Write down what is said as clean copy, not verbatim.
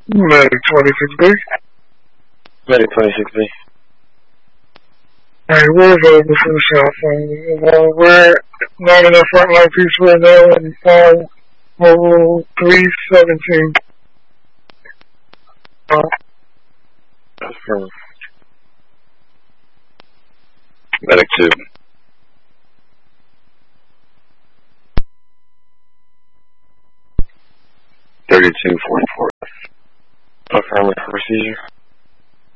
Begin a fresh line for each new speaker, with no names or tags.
Medic 26B.
Medic 26B.
Alright, we're available for the shot phone. We're not in our frontline piece right now in mobile 317.
Affirm. Medic 2. $32.44. Affirmative procedure.